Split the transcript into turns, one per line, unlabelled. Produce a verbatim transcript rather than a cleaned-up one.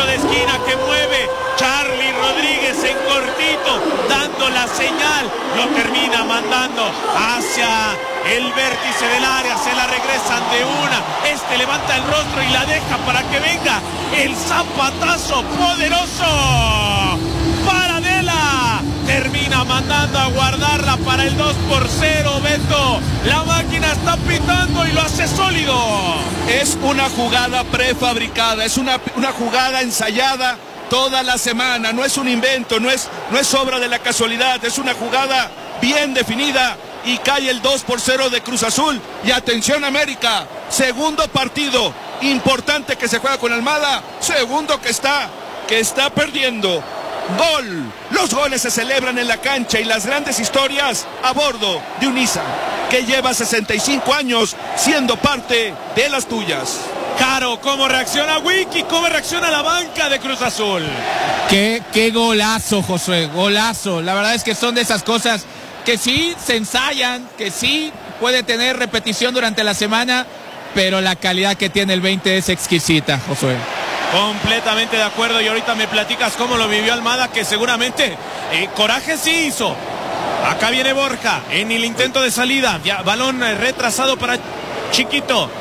de esquina que mueve Charly Rodríguez en cortito, dando la señal, lo termina mandando hacia el vértice del área, se la regresan de una, este levanta el rostro y la deja para que venga el zapatazo poderoso para Adela, termina mandando a guardarla para el dos por cero, Beto, la máquina está pitando y lo hace sólido.
Es una jugada prefabricada, es una, una jugada ensayada toda la semana, no es un invento, no es, no es obra de la casualidad, es una jugada bien definida y cae el dos por cero de Cruz Azul. Y atención América, segundo partido importante que se juega con Almada, segundo que está, que está perdiendo. Gol, los goles se celebran en la cancha y las grandes historias a bordo de un Nissan que lleva sesenta y cinco años siendo parte de las tuyas.
Caro, ¿cómo reacciona Wiki? ¿Cómo reacciona la banca de Cruz Azul?
Qué, qué golazo, Josué, golazo. La verdad es que son de esas cosas que sí se ensayan, que sí puede tener repetición durante la semana, pero la calidad que tiene el veinte es exquisita, Josué.
Completamente de acuerdo, y ahorita me platicas cómo lo vivió Almada, que seguramente eh, coraje sí hizo. Acá viene Borja en el intento de salida, ya, balón eh, retrasado para Chiquito.